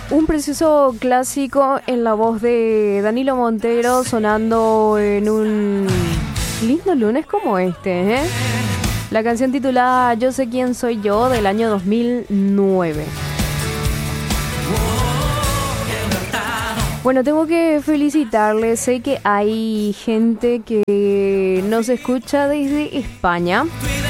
Un precioso clásico en la voz de Danilo Montero sonando en un lindo lunes como este, ¿eh? La canción titulada Yo sé quién soy yo del año 2009. Bueno, tengo que felicitarles. Sé que hay gente que nos escucha desde España.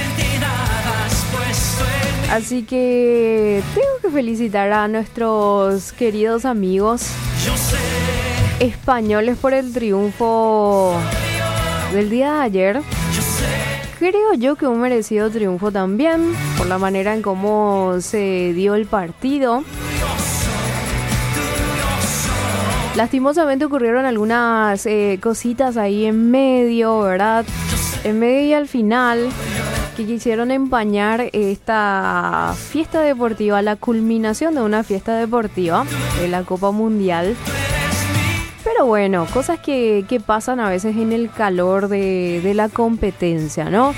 Así que tengo que felicitar a nuestros queridos amigos españoles por el triunfo del día de ayer. Creo yo que un merecido triunfo también, por la manera en cómo se dio el partido. Lastimosamente ocurrieron algunas cositas ahí en medio, ¿verdad? En medio y al final, que quisieron empañar esta fiesta deportiva, la culminación de una fiesta deportiva de la Copa Mundial. Pero bueno, cosas que pasan a veces en el calor de la competencia, ¿no?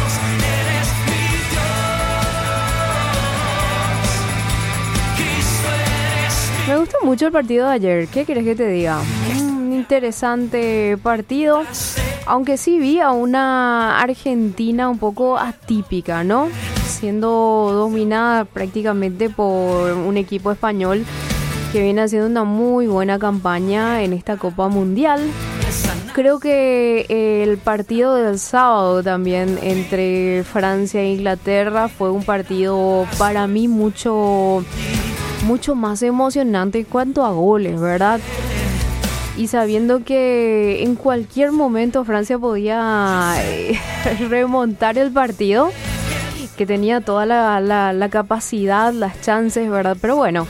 Me gustó mucho el partido de ayer. ¿Qué querés que te diga? Un interesante partido. Aunque sí vi a una Argentina un poco atípica, ¿no? Siendo dominada prácticamente por un equipo español que viene haciendo una muy buena campaña en esta Copa Mundial. Creo que el partido del sábado también entre Francia e Inglaterra fue un partido para mí mucho más emocionante en cuanto a goles, ¿verdad? Y sabiendo que en cualquier momento Francia podía remontar el partido, que tenía toda la capacidad, las chances, ¿verdad? Pero bueno,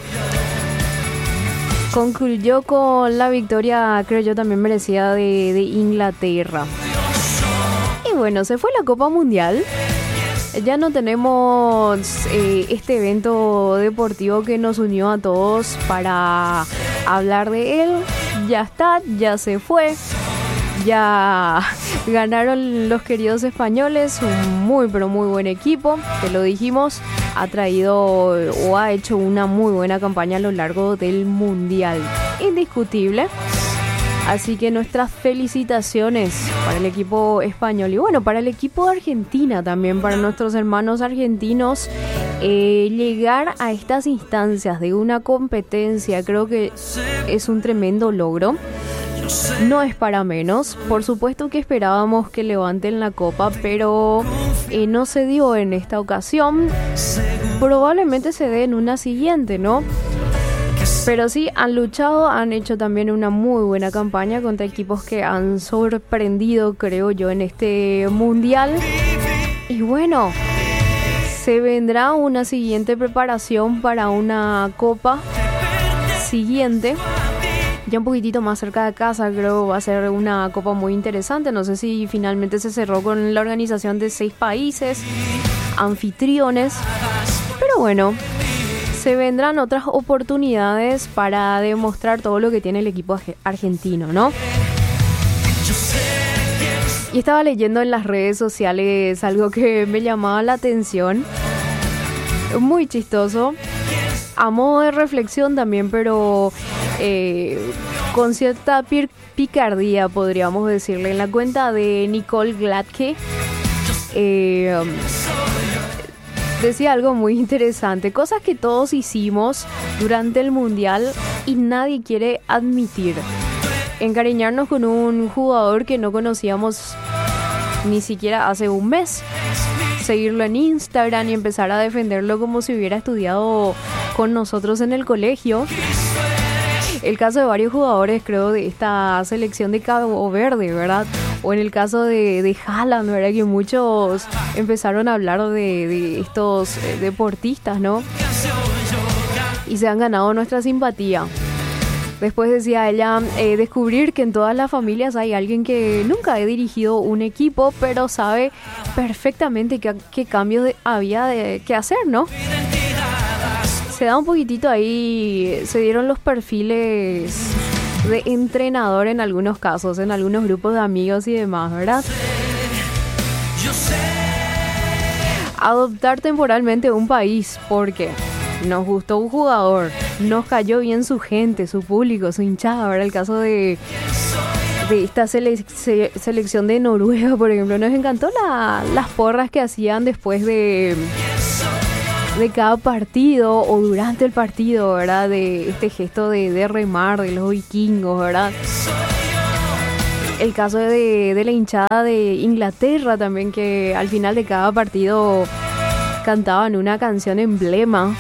concluyó con la victoria, creo yo, también merecida de Inglaterra. Y bueno, se fue la Copa Mundial. Ya no tenemos este evento deportivo que nos unió a todos para hablar de él. Ya está, ya se fue. Ya ganaron los queridos españoles, un muy pero muy buen equipo, que lo dijimos, ha traído o ha hecho una muy buena campaña a lo largo del Mundial, indiscutible. Así que nuestras felicitaciones para el equipo español y bueno, para el equipo de Argentina también, para nuestros hermanos argentinos. Llegar a estas instancias de una competencia creo que es un tremendo logro. No es para menos. Por supuesto que esperábamos que levanten la copa, pero no se dio en esta ocasión. Probablemente se dé en una siguiente, ¿no? Pero sí, han luchado, han hecho también una muy buena campaña contra equipos que han sorprendido, creo yo, en este mundial. Y bueno, se vendrá una siguiente preparación para una copa siguiente. Ya un poquitito más cerca de casa, creo va a ser una copa muy interesante. No sé si finalmente se cerró con la organización de 6 países anfitriones. Pero bueno, se vendrán otras oportunidades para demostrar todo lo que tiene el equipo argentino, ¿no? Y estaba leyendo en las redes sociales algo que me llamaba la atención. Muy chistoso. A modo de reflexión también, pero con cierta picardía, podríamos decirle. En la cuenta de Nicole Gladke decía algo muy interesante. Cosas que todos hicimos durante el Mundial y nadie quiere admitir. Encariñarnos con un jugador que no conocíamos ni siquiera hace un mes. Seguirlo en Instagram y empezar a defenderlo como si hubiera estudiado con nosotros en el colegio. El caso de varios jugadores, creo, de esta selección de Cabo Verde, ¿verdad? O en el caso de Haaland, ¿verdad? Que muchos empezaron a hablar de estos deportistas, ¿no? Y se han ganado nuestra simpatía. Después decía ella, descubrir que en todas las familias hay alguien que nunca ha dirigido un equipo, pero sabe perfectamente qué cambios había que hacer, ¿no? Se da un poquitito ahí, se dieron los perfiles de entrenador en algunos casos, en algunos grupos de amigos y demás, ¿verdad? Adoptar temporalmente un país porque nos gustó un jugador, nos cayó bien su gente, su público, su hinchada. Ahora el caso de esta selección de Noruega, por ejemplo, nos encantó las porras que hacían después de cada partido o durante el partido, ¿verdad? De este gesto de remar de los vikingos, ¿verdad? El caso de la hinchada de Inglaterra también, que al final de cada partido cantaban una canción emblema.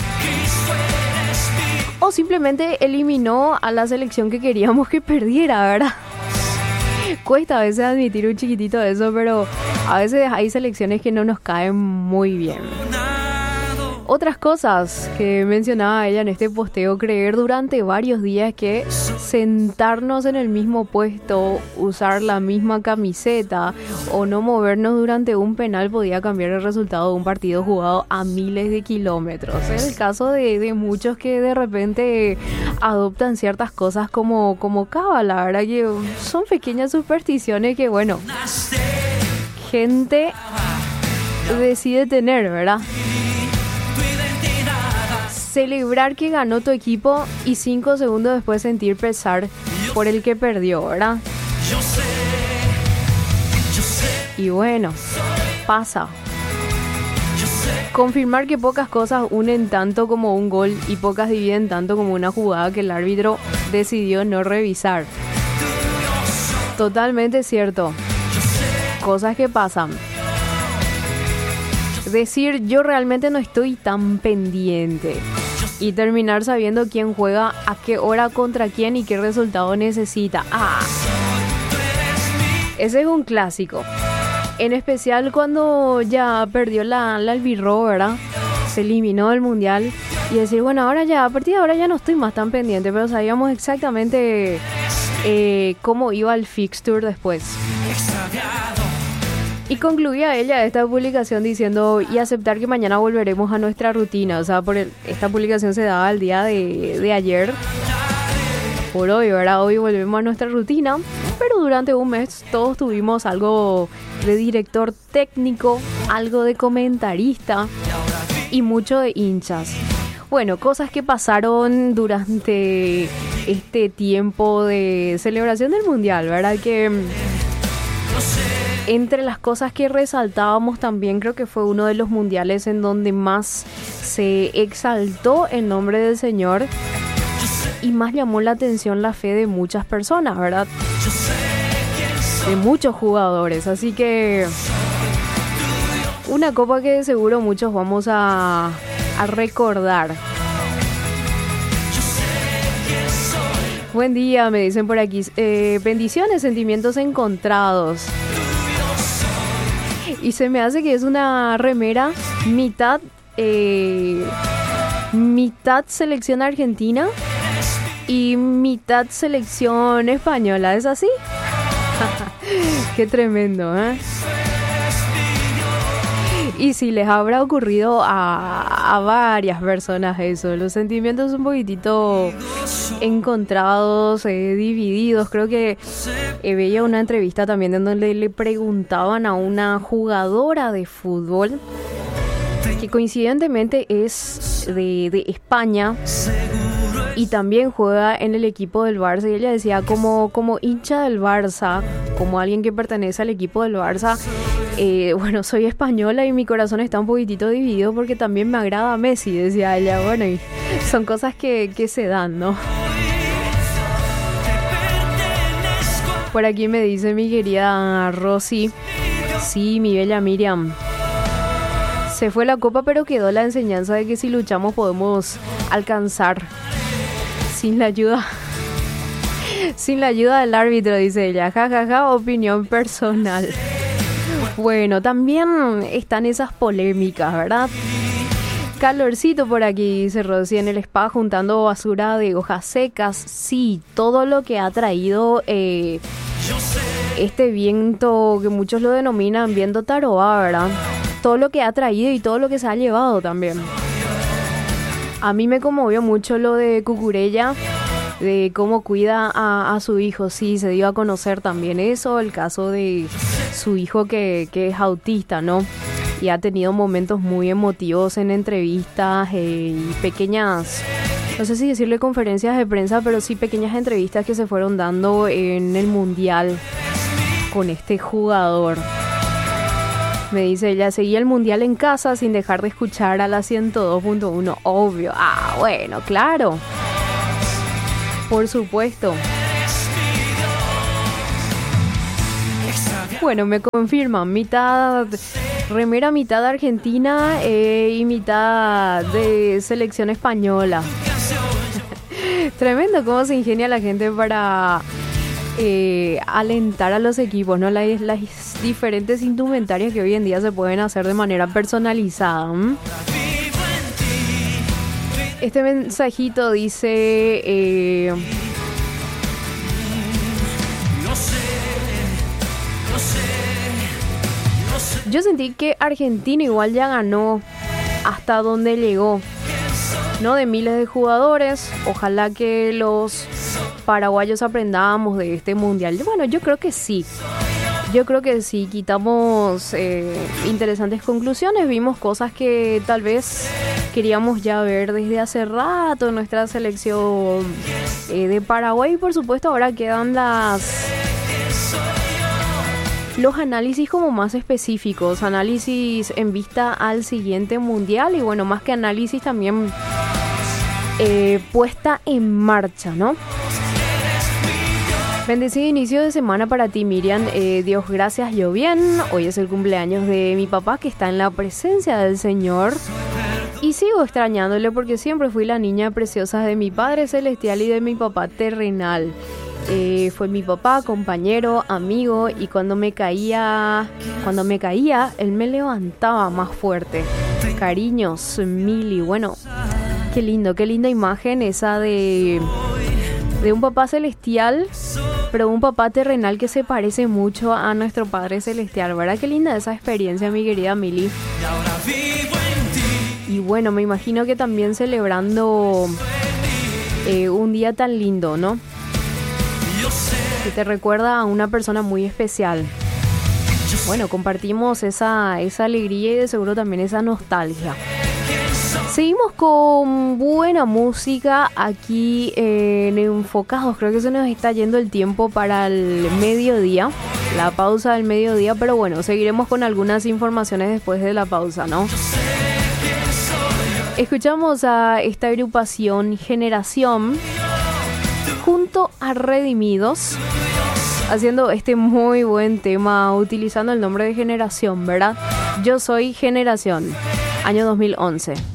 O simplemente eliminó a la selección que queríamos que perdiera, ¿verdad? Cuesta a veces admitir un chiquitito de eso, pero a veces hay selecciones que no nos caen muy bien. Otras cosas que mencionaba ella en este posteo: creer durante varios días que sentarnos en el mismo puesto, usar la misma camiseta o no movernos durante un penal podía cambiar el resultado de un partido jugado a miles de kilómetros. Es el caso de muchos que de repente adoptan ciertas cosas como cábala, ¿verdad? Que son pequeñas supersticiones que, bueno, gente decide tener, ¿verdad? Celebrar que ganó tu equipo y 5 segundos después sentir pesar por el que perdió, ¿verdad? Y bueno, pasa. Confirmar que pocas cosas unen tanto como un gol y pocas dividen tanto como una jugada que el árbitro decidió no revisar. Totalmente cierto. Cosas que pasan. Decir yo realmente no estoy tan pendiente. Y terminar sabiendo quién juega, a qué hora, contra quién y qué resultado necesita. Ese es un clásico. En especial cuando ya perdió la albirroja, ¿verdad? Se eliminó del mundial. Y decir, bueno, ahora ya, a partir de ahora ya no estoy más tan pendiente. Pero sabíamos exactamente cómo iba el fixture después. Y concluía ella esta publicación diciendo: y aceptar que mañana volveremos a nuestra rutina. O sea, esta publicación se daba el día de ayer. Por hoy, ¿verdad? Hoy volvemos a nuestra rutina. Pero durante un mes todos tuvimos algo de director técnico, algo de comentarista y mucho de hinchas. Bueno, cosas que pasaron durante este tiempo de celebración del mundial, ¿verdad? Que entre las cosas que resaltábamos también, creo que fue uno de los mundiales en donde más se exaltó el nombre del Señor y más llamó la atención la fe de muchas personas, ¿verdad? De muchos jugadores. Así que una copa que de seguro muchos vamos a recordar. Buen día, me dicen por aquí. Bendiciones, sentimientos encontrados. Y se me hace que es una remera mitad selección argentina y mitad selección española. ¿Es así? Qué tremendo, ¿eh? Y si les habrá ocurrido a varias personas eso, los sentimientos un poquitito encontrados, divididos. Creo que veía una entrevista también en donde le preguntaban a una jugadora de fútbol que coincidentemente es de España y también juega en el equipo del Barça, y ella decía como hincha del Barça, como alguien que pertenece al equipo del Barça, bueno, soy española y mi corazón está un poquitito dividido porque también me agrada Messi, decía ella. Bueno, y son cosas que se dan, ¿no? Por aquí me dice mi querida Rosy: sí, mi bella Miriam, se fue la copa pero quedó la enseñanza de que si luchamos podemos alcanzar sin la ayuda del árbitro, dice ella. Ja, opinión personal. Bueno, también están esas polémicas, ¿verdad? Calorcito por aquí, dice Rosy, en el spa juntando basura de hojas secas. Sí, todo lo que ha traído este viento, que muchos lo denominan viento taroa, ¿verdad? Todo lo que ha traído y todo lo que se ha llevado también. A mí me conmovió mucho lo de Cucurella, de cómo cuida a su hijo. Sí, se dio a conocer también eso, el caso de su hijo que es autista, ¿no? Y ha tenido momentos muy emotivos en entrevistas y pequeñas no sé si decirle conferencias de prensa, pero sí pequeñas entrevistas que se fueron dando en el Mundial con este jugador. Me dice ella, seguía el Mundial en casa sin dejar de escuchar a la 102.1, obvio. Ah, bueno, claro. Por supuesto. Bueno, me confirman, mitad remera, mitad argentina y mitad de selección española. Tremendo cómo se ingenia la gente para alentar a los equipos, ¿no? Las diferentes indumentarias que hoy en día se pueden hacer de manera personalizada. Este mensajito dice... yo sentí que Argentina igual ya ganó hasta donde llegó, ¿no? De miles de jugadores. Ojalá que los paraguayos aprendamos de este mundial. Bueno, yo creo que sí. Quitamos interesantes conclusiones. Vimos cosas que tal vez queríamos ya ver desde hace rato en nuestra selección de Paraguay. Y por supuesto ahora quedan los análisis como más específicos, análisis en vista al siguiente mundial y bueno, más que análisis también puesta en marcha, ¿no? Bendecido inicio de semana para ti, Miriam. Dios gracias, yo bien. Hoy es el cumpleaños de mi papá que está en la presencia del Señor y sigo extrañándole porque siempre fui la niña preciosa de mi Padre Celestial y de mi papá terrenal. Fue mi papá, compañero, amigo y cuando me caía, él me levantaba más fuerte. Cariños, Mili. Bueno, qué linda imagen esa de un papá celestial, pero un papá terrenal que se parece mucho a nuestro Padre Celestial, ¿verdad? Qué linda esa experiencia, mi querida Mili. Y bueno, me imagino que también celebrando un día tan lindo, ¿no? Que te recuerda a una persona muy especial. Bueno, compartimos esa alegría y de seguro también esa nostalgia. Seguimos con buena música aquí en Enfocados. Creo que se nos está yendo el tiempo para el mediodía, la pausa del mediodía, pero bueno, seguiremos con algunas informaciones después de la pausa, ¿no? Escuchamos a esta agrupación Generación junto a Redimidos, haciendo este muy buen tema, utilizando el nombre de Generación, ¿verdad? Yo soy Generación, año 2011.